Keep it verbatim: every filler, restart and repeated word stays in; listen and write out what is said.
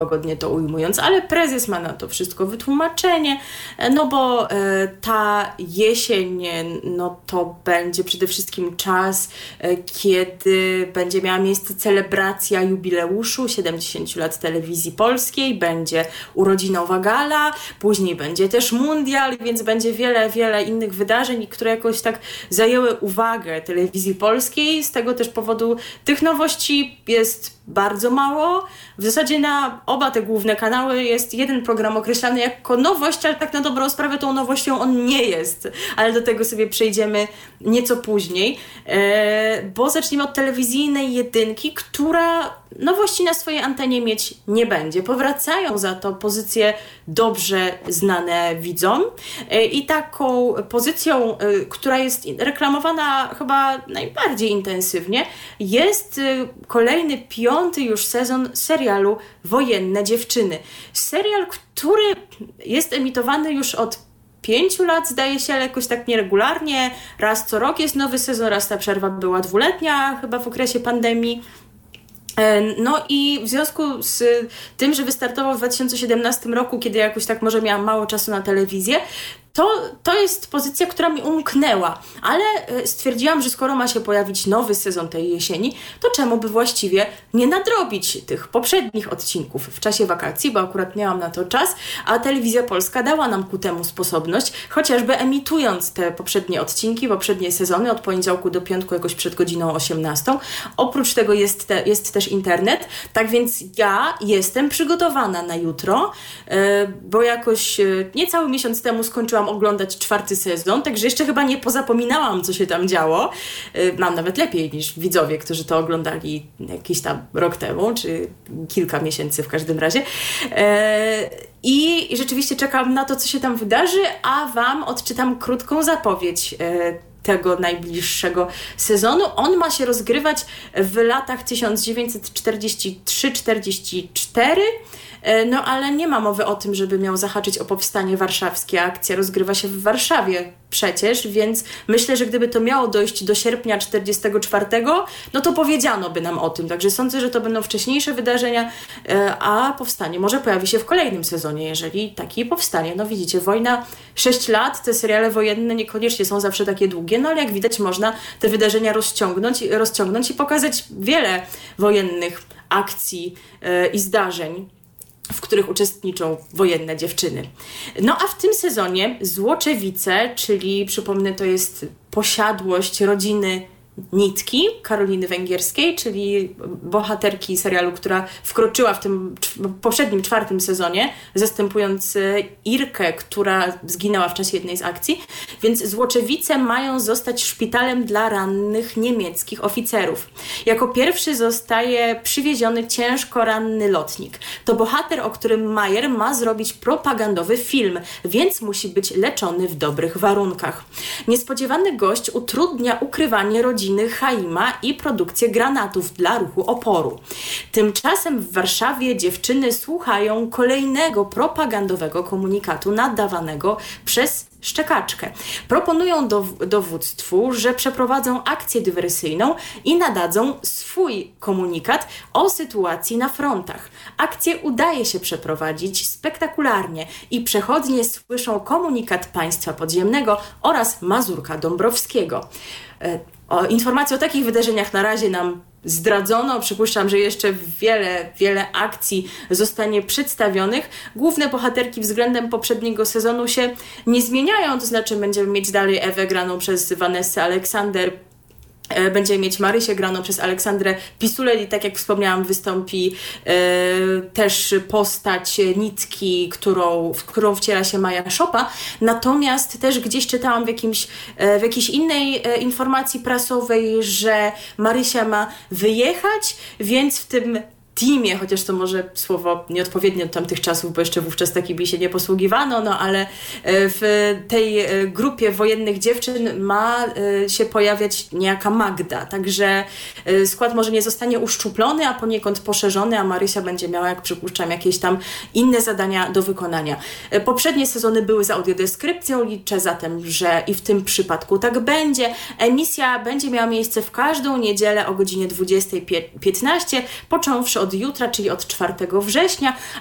łagodnie to ujmując, ale prezes ma na to wszystko wytłumaczenie, no bo e, ta jesień, no to będzie przede wszystkim czas, e, kiedy będzie miała miejsce celebracja jubileuszu siedemdziesięciu lat telewizji polskiej, będzie urodzinowa gala, później będzie też mundial, więc będzie wiele, wiele innych wydarzeń, które jakoś tak zajęły uwagę telewizji polskiej. Z tego też powodu tych nowości jest bardzo mało. W zasadzie na oba te główne kanały jest jeden program określany jako nowość, ale tak na dobrą sprawę tą nowością on nie jest. Ale do tego sobie przejdziemy nieco później, e, bo zaczniemy od telewizyjnej jedynki, która nowości na swojej antenie mieć nie będzie. Powracają za to pozycje dobrze znane widzom e, i taką pozycją, e, która jest reklamowana chyba najbardziej intensywnie, jest e, kolejny piąty już sezon serialu Wojenne dziewczyny. Serial, który jest emitowany już od pięciu lat, zdaje się, ale jakoś tak nieregularnie. Raz co rok jest nowy sezon, raz ta przerwa była dwuletnia, chyba w okresie pandemii. No i w związku z tym, że wystartował w dwa tysiące siedemnastym roku, kiedy jakoś tak może miałam mało czasu na telewizję, To, to jest pozycja, która mi umknęła, ale stwierdziłam, że skoro ma się pojawić nowy sezon tej jesieni, to czemu by właściwie nie nadrobić tych poprzednich odcinków w czasie wakacji, bo akurat miałam na to czas, a Telewizja Polska dała nam ku temu sposobność, chociażby emitując te poprzednie odcinki, poprzednie sezony od poniedziałku do piątku jakoś przed godziną osiemnastą. Oprócz tego jest, te, jest też internet, tak więc ja jestem przygotowana na jutro, bo jakoś niecały miesiąc temu skończyłam oglądać czwarty sezon, także jeszcze chyba nie pozapominałam, co się tam działo. Mam nawet lepiej niż widzowie, którzy to oglądali jakiś tam rok temu, czy kilka miesięcy w każdym razie. I rzeczywiście czekam na to, co się tam wydarzy, a Wam odczytam krótką zapowiedź tego najbliższego sezonu. On ma się rozgrywać w latach tysiąc dziewięćset czterdziesty trzeci czterdziesty czwarty, no ale nie ma mowy o tym, żeby miał zahaczyć o powstanie warszawskie. Akcja rozgrywa się w Warszawie przecież, więc myślę, że gdyby to miało dojść do sierpnia czterdziestego czwartego, no to powiedziano by nam o tym. Także sądzę, że to będą wcześniejsze wydarzenia, a powstanie może pojawi się w kolejnym sezonie, jeżeli taki powstanie. No widzicie, wojna sześć lat, te seriale wojenne niekoniecznie są zawsze takie długie, no ale jak widać można te wydarzenia rozciągnąć, rozciągnąć i pokazać wiele wojennych akcji i zdarzeń, w których uczestniczą wojenne dziewczyny. No a w tym sezonie Złoczewice, czyli przypomnę, to jest posiadłość rodziny Nitki, Karoliny Węgierskiej, czyli bohaterki serialu, która wkroczyła w tym poprzednim, czwartym sezonie, zastępując Irkę, która zginęła w czasie jednej z akcji. Więc Złoczewice mają zostać szpitalem dla rannych niemieckich oficerów. Jako pierwszy zostaje przywieziony ciężko ranny lotnik. To bohater, o którym Majer ma zrobić propagandowy film, więc musi być leczony w dobrych warunkach. Niespodziewany gość utrudnia ukrywanie rodziny Chaima i produkcję granatów dla ruchu oporu. Tymczasem w Warszawie dziewczyny słuchają kolejnego propagandowego komunikatu nadawanego przez Szczekaczkę. Proponują dow- dowództwu, że przeprowadzą akcję dywersyjną i nadadzą swój komunikat o sytuacji na frontach. Akcję udaje się przeprowadzić spektakularnie i przechodnie słyszą komunikat państwa podziemnego oraz Mazurka Dąbrowskiego. E- O, informacje o takich wydarzeniach na razie nam zdradzono. Przypuszczam, że jeszcze wiele, wiele akcji zostanie przedstawionych. Główne bohaterki względem poprzedniego sezonu się nie zmieniają, to znaczy będziemy mieć dalej Ewę graną przez Vanessę Aleksander, będziemy mieć Marysię graną przez Aleksandrę Pisulel i tak jak wspomniałam, wystąpi e, też postać Nitki, którą, w którą wciela się Maja Szopa. Natomiast też gdzieś czytałam w, jakimś, e, w jakiejś innej e, informacji prasowej, że Marysia ma wyjechać, więc w tym teamie, chociaż to może słowo nieodpowiednie od tamtych czasów, bo jeszcze wówczas takimi się nie posługiwano, no ale w tej grupie wojennych dziewczyn ma się pojawiać niejaka Magda, także skład może nie zostanie uszczuplony, a poniekąd poszerzony, a Marysia będzie miała, jak przypuszczam, jakieś tam inne zadania do wykonania. Poprzednie sezony były z audiodeskrypcją, liczę zatem, że i w tym przypadku tak będzie. Emisja będzie miała miejsce w każdą niedzielę o godzinie dwudziesta piętnaście, począwszy od jutra, czyli od czwartego września,